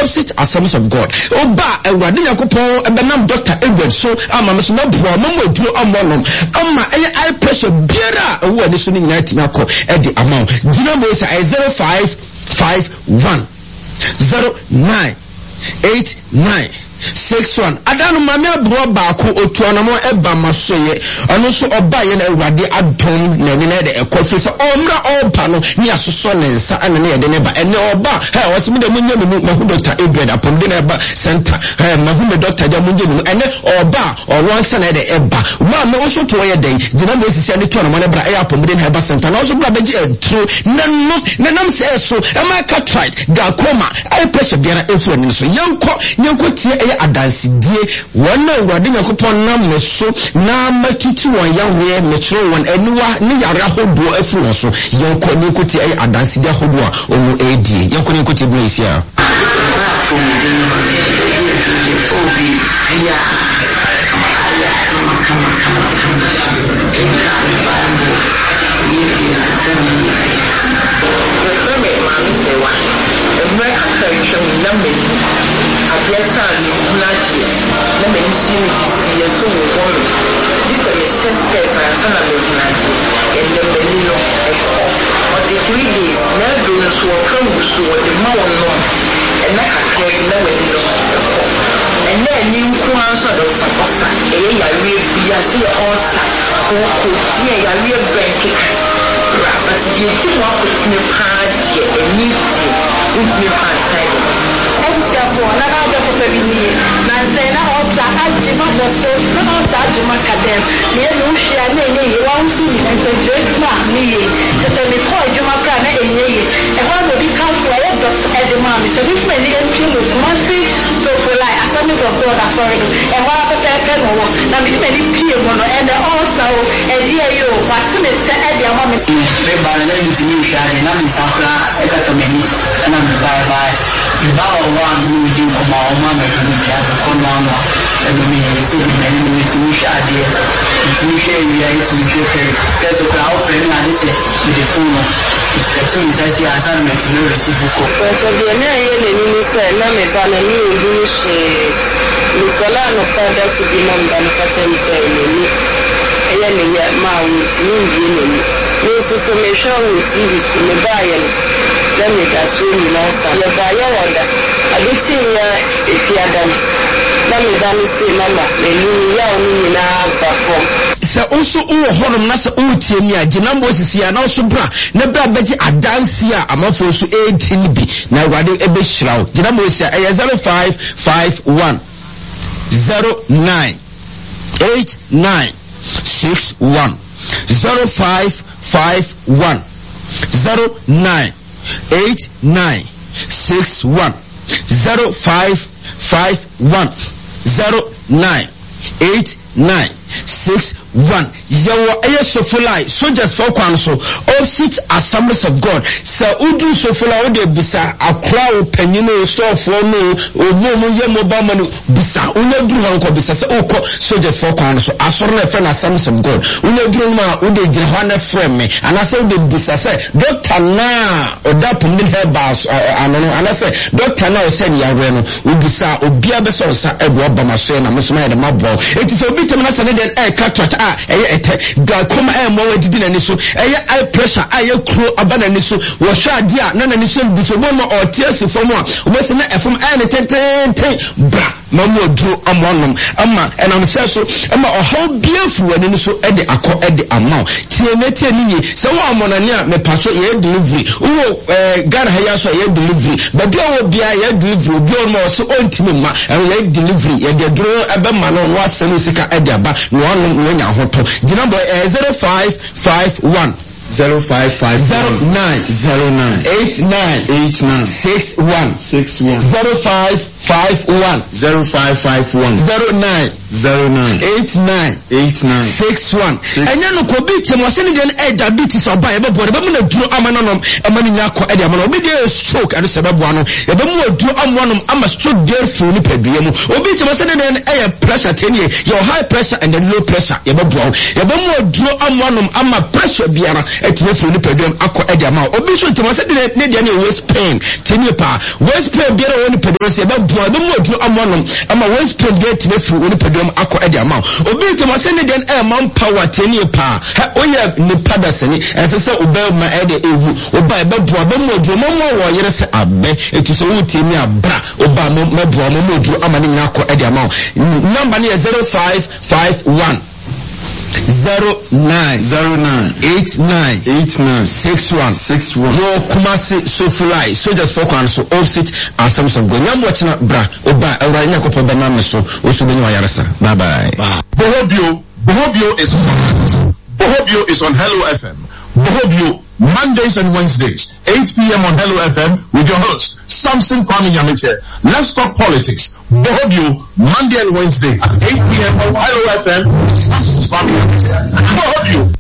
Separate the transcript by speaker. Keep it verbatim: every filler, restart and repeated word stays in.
Speaker 1: opposite Assemblies of God. Oba Ewurade Yakopon ebenam Doctor Edward so ama me so na bro ama mo duro amonom ama eye eye pressure biara ewo ani so ni nyina timi akọ e di amount dina mo say zero five five one zero nine eight nine six one adanu mame abro baako otuanamo eba masoye ono so oba ye na Ewurade adom na ni na de ekofi se omra opa no ni asoso lensa ana ne de ne ba ene oba he wasimi de munye mu mahu Doctor Edward apom de na eba center he mahu Doctor ja munye mu ene oba owansa na de eba ma me wo so to ye den gina mo sisi ani to na mo ne bra e apom de na eba center na wo so bra beji etru nanum nanam se so e ma ka tried da koma ai pressure biara efu ani so yanko yanko tie adansi die wona Ewurade Yakopon na meso na matiti won yawe metro won aniwa ne yare ahodo afu won so yanko ne koti ay adansi die ahodo a onu edi yanko ne koti bless ya
Speaker 2: Yes, I'm not here. Let me see you. Yes, so we want to. This is a chest case. I am not looking and then the new or the three days. Now, doing so, come to show the more and I can tell you now when you and then you come answer the Saposa. Eh, I will be a see also. Oh, dear, I will break it. But the thing up with me party and need you with me outside. Therefore, na na de ko bi ni na se na o sa ajima mo so na o sa ajima kadem ni e no hia na e ni wa nsu ni en se je ma ni ye se se mi ko ajima ka na e ni ye e ho no bi kan for e do e de ma mi se bi me ni en pi mo ma si so for like Assemblies of God sorry e ho a pe pe no na mi me ni pi mo no e de o sa o e di e yo wa ti me se e de ma mi
Speaker 3: me ba na ni ti ni sha ni na mi sa fra e ka to me ni na mi bye bye Bao one who did come out, Mamma, come on, and me, see, and we see Shadi, it's me, we are to be there's a crowd for him, and this is with the phone. It's a I see assignment to receive.
Speaker 2: But of the name, you said, Mamma, Banani, English, Misolano, father could be known than Patel saying, and yet, my routine, Miss Summation with T V to me buy. Let me just really answer. The buyer wonder. I did see if you are done. Let me done say, Mama, the new young now perform.
Speaker 1: Se also o honom na se o tie mi a ginambo sisi ya na so bra na bra beji adansi a amafo so eighteen bi na Ewurade ebe hirawo ginambo sisi ya zero five five one zero nine eight nine six one zero five five one zero nine eight nine six one zero five five one zero nine eight nine six one yawo aye sofulai soldiers for kwan so opposite Assemblies of God sa udu sofulai o de bisa akwa o panyino store for no omo mo ye mobile money bisa unya duru hanko bisa se okọ soldiers for kwan so asoro na fe na Assemblies of God unya duru ma o de gire ho na frame me anase o de bisa se doctor na odapo min herbals anono anase doctor na o se ya we no o bisa obi abeso sa ebo obamaso na musoma ya de mabo enti so obi temna se ne de e katrat a eye ete da koma e mo wadidi na ni so eye eye pressure aye kro abana ni so wo hwa ade a na na ni so bi so mo o tears from a wo se na efom aye ne tenten bra mamu oduro amonom ama enam se so ama o how beautiful wani ni so e de akọ e de amount tie na tie ni yi se wo amonani a me pacho ye delivery wo eh gar ha ya so ye delivery ba bia wo bia ye delivery bi o mo so ontimi ma ye delivery ye de duro ebe ma no wo asenu sika e de aba no no nya hoto gina boy zero five five one
Speaker 4: zero five five
Speaker 1: zero nine
Speaker 4: zero nine
Speaker 1: eight nine
Speaker 4: eight nine
Speaker 1: six one
Speaker 4: six one
Speaker 1: zero five five one
Speaker 4: zero five five one
Speaker 1: zero nine
Speaker 4: zero nine
Speaker 1: eight nine
Speaker 4: eight nine
Speaker 1: six one enya no ko bi tem wase ne den e diabetes oba e bebo be mu na duro amana nom amani nya akọ e de amana obi dey stroke ade se bebo ano e be mu duro amwanom ama stroke dey through ni padua mu obi tem wase ne den e pressure tenie your high pressure and the low pressure e bebo e be mu duro amwanom ama pressure biara etime firi ni pedem akọ edi ama obi so ntema se de ne de na West Pain tini pa West Pain biara woni pedem se be boa be modu amono ama West Pain de etime firi woni pedem akọ edi ama obi ntema se ne de e man power tini pa oye ni pada seni ese se obe ma e de ewu oba e be boa be modu mo mo wo yere se abe eti so wuti mi abra oba mo me boa mo modu ama ni akọ edi ama number ni zero five five one zero nine
Speaker 4: zero nine
Speaker 1: eight nine
Speaker 4: eight nine
Speaker 1: six one
Speaker 4: six one.
Speaker 1: No Kumasi Sofulai soldiers for kwan so opposite and some of go nyam watching bra oba ewra nya kopo be na me so osu be nwa yaresa. Bye bye.
Speaker 5: Bohobio Bohobio is on Bohobio is on Hello F M. Bohobio Mondays and Wednesdays, eight p.m. on Hello F M with your host, Samson Kwame Nyamiche. Let's talk politics. Bohobio, Monday and Wednesday at eight p.m. on Hello F M with Samson Kwame Nyamiche. Bohobio.